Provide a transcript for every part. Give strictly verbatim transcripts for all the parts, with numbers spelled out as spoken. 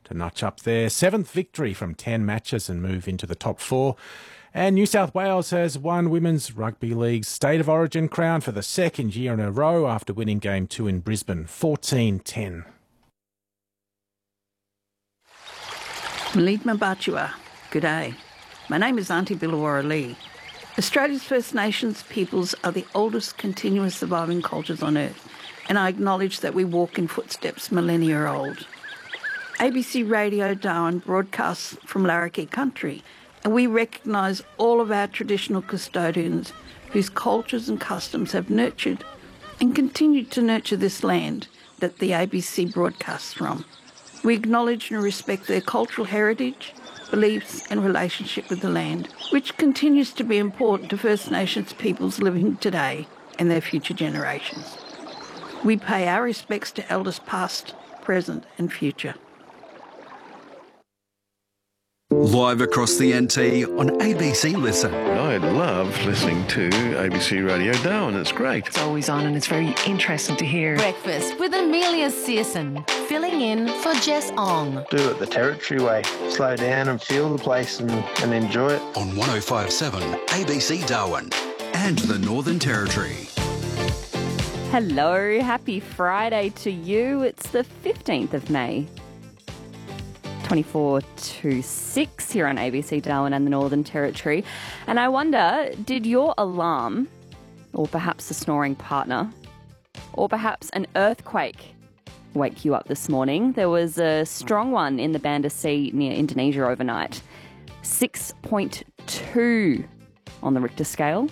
to notch up their seventh victory from ten matches and move into the top four. And New South Wales has won Women's Rugby League's State of Origin crown for the second year in a row after winning Game two in Brisbane, fourteen ten. Malidma Bachua, good day. My name is Auntie Billawara Lee. Australia's First Nations peoples are the oldest continuous surviving cultures on Earth, and I acknowledge that we walk in footsteps millennia old. A B C Radio Darwin broadcasts from Larrakia country, and we recognise all of our traditional custodians whose cultures and customs have nurtured and continue to nurture this land that the A B C broadcasts from. We acknowledge and respect their cultural heritage, beliefs and relationship with the land, which continues to be important to First Nations peoples living today and their future generations. We pay our respects to elders past, present and future. Live across the N T on A B C Listen. I love listening to A B C Radio Darwin. It's great. It's always on and it's very interesting to hear. Breakfast with Amelia Searson, filling in for Jess Ong. Do it the Territory way. Slow down and feel the place and, and enjoy it. On one oh five point seven A B C Darwin and the Northern Territory. Hello, happy Friday to you. It's the fifteenth of May. twenty-four to six here on A B C Darwin and the Northern Territory. And I wonder, did your alarm, or perhaps a snoring partner, or perhaps an earthquake wake you up this morning? There was a strong one in the Banda Sea near Indonesia overnight. six point two on the Richter scale.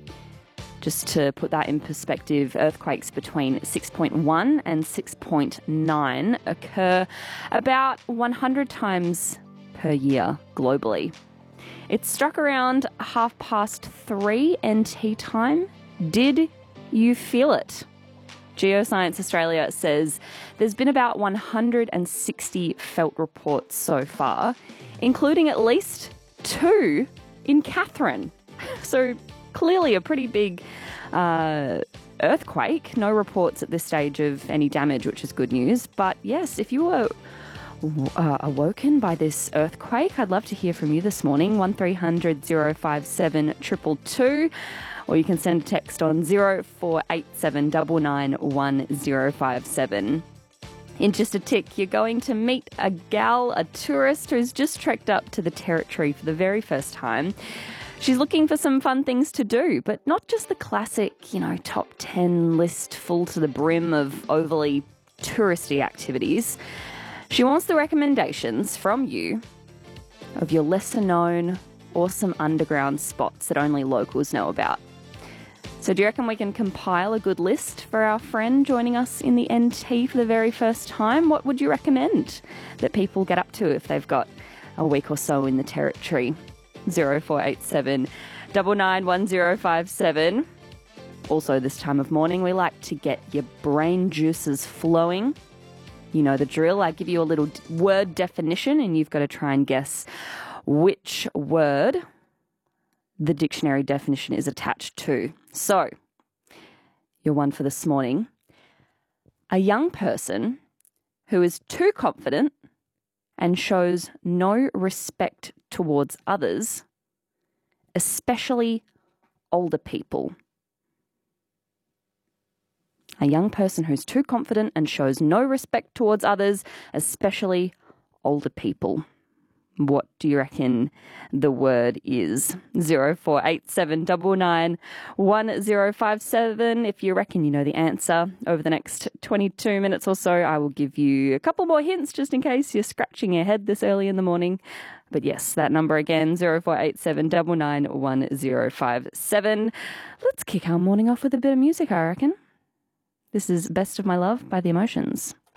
Just to put that in perspective, earthquakes between six point one and six point nine occur about one hundred times per year globally. It struck around half past three N T time. Did you feel it? Geoscience Australia says there's been about one hundred sixty felt reports so far, including at least two in Katherine. So clearly a pretty big uh, earthquake. No reports at this stage of any damage, which is good news. But yes, if you were uh, awoken by this earthquake, I'd love to hear from you this morning. one three hundred oh five seven two two two, or you can send a text on zero four eight seven nine nine one zero five seven. In just a tick, you're going to meet a gal, a tourist who's just trekked up to the Territory for the very first time. She's looking for some fun things to do, but not just the classic, you know, top ten list full to the brim of overly touristy activities. She wants the recommendations from you of your lesser known, awesome underground spots that only locals know about. So do you reckon we can compile a good list for our friend joining us in the N T for the very first time? What would you recommend that people get up to if they've got a week or so in the Territory? zero four eight seven nine nine one zero five seven. Also, this time of morning, we like to get your brain juices flowing. You know the drill. I give you a little word definition and you've got to try and guess which word the dictionary definition is attached to. So, your one for this morning. A young person who is too confident and shows no respect towards others, especially older people. A young person who's too confident and shows no respect towards others, especially older people. What do you reckon the word is? zero four eight seven nine nine one zero five seven. If you reckon you know the answer, over the next twenty-two minutes or so, I will give you a couple more hints just in case you're scratching your head this early in the morning. But yes, that number again, zero four eight seven nine nine one zero five seven. Let's kick our morning off with a bit of music, I reckon. This is Best of My Love by The Emotions.